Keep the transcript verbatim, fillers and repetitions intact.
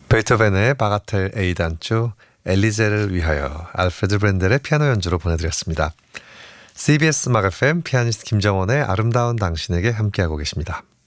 베토벤의 바가텔 A 단조, 엘리제를 위하여 알프레드 브렌델의 피아노 연주로 보내드렸습니다. 씨비에스 음악 에프엠 피아니스트 김정원의 아름다운 당신에게 함께하고 계십니다.